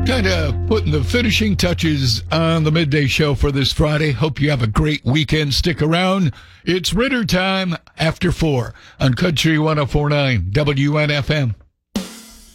Kind of putting the finishing touches on the midday show for this Friday. Hope you have a great weekend. Stick around. It's Ritter time after 4 on Country 104.9 WNFM.